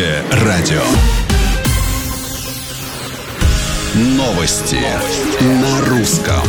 Радио. Новости на русском.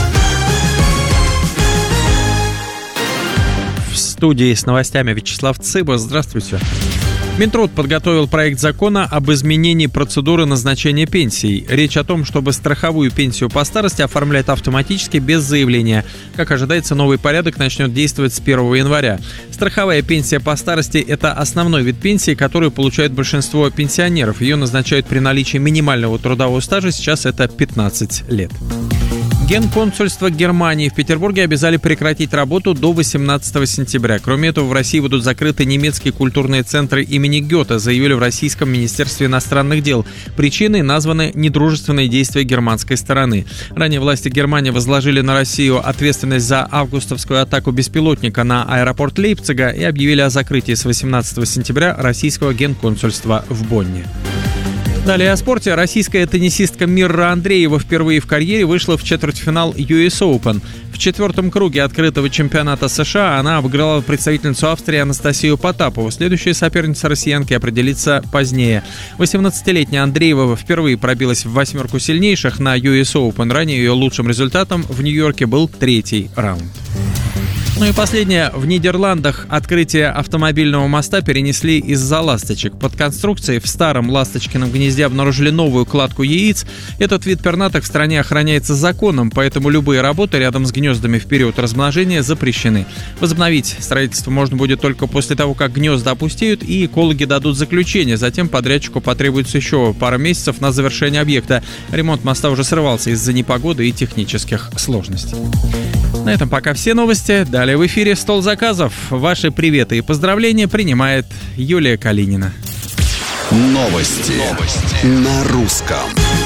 В студии с новостями Вячеслав Цыба. Здравствуйте. Минтруд подготовил проект закона об изменении процедуры назначения пенсий. Речь о том, чтобы страховую пенсию по старости оформлять автоматически без заявления. Как ожидается, новый порядок начнет действовать с 1 января. Страховая пенсия по старости – это основной вид пенсии, который получает большинство пенсионеров. Ее назначают при наличии минимального трудового стажа, сейчас это 15 лет. Генконсульство Германии в Петербурге обязали прекратить работу до 18 сентября. Кроме этого, в России будут закрыты немецкие культурные центры имени Гёте, заявили в Российском министерстве иностранных дел. Причиной названы недружественные действия германской стороны. Ранее власти Германии возложили на Россию ответственность за августовскую атаку беспилотника на аэропорт Лейпцига и объявили о закрытии с 18 сентября российского генконсульства в Бонне. Далее о спорте. Российская теннисистка Мирра Андреева впервые в карьере вышла в четвертьфинал US Open. В четвертом круге открытого чемпионата США она обыграла представительницу Австрии Анастасию Потапову. Следующая соперница россиянки определится позднее. 18-летняя Андреева впервые пробилась в восьмерку сильнейших на US Open. Ранее ее лучшим результатом в Нью-Йорке был третий раунд. Ну и последнее. В Нидерландах открытие автомобильного моста перенесли из-за ласточек. Под конструкцией в старом ласточкином гнезде обнаружили новую кладку яиц. Этот вид пернатых в стране охраняется законом, поэтому любые работы рядом с гнездами в период размножения запрещены. Возобновить строительство можно будет только после того, как гнезда опустеют и экологи дадут заключение. Затем подрядчику потребуется еще пара месяцев на завершение объекта. Ремонт моста уже срывался из-за непогоды и технических сложностей. На этом пока все новости. Далее в эфире «Стол заказов». Ваши приветы и поздравления принимает Юлия Калинина. Новости на русском.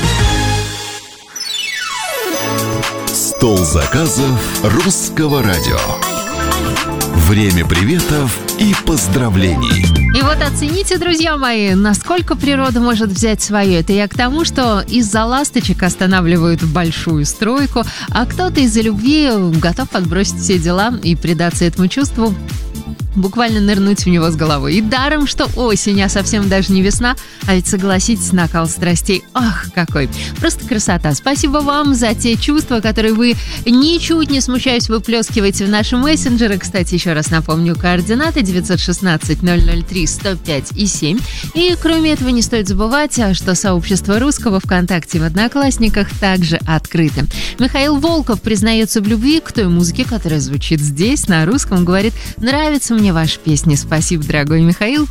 «Стол заказов» Русского радио. Время приветов и поздравлений. И вот оцените, друзья мои, насколько природа может взять свое. Это я к тому, что из-за ласточек останавливают большую стройку, а кто-то из-за любви готов отбросить все дела и предаться этому чувству, буквально нырнуть в него с головой. И даром, что осень, а совсем даже не весна, а ведь, согласитесь, накал страстей. Ах, какой! Просто красота. Спасибо вам за те чувства, которые вы, ничуть не смущаясь, выплескиваете в наши мессенджеры. Кстати, еще раз напомню, координаты 916-003-105-7. И кроме этого, не стоит забывать, что сообщество русского ВКонтакте в Одноклассниках также открыто. Михаил Волков признается в любви к той музыке, которая звучит здесь, на русском, говорит: нравится мне ваши песни. Спасибо, дорогой Михаил.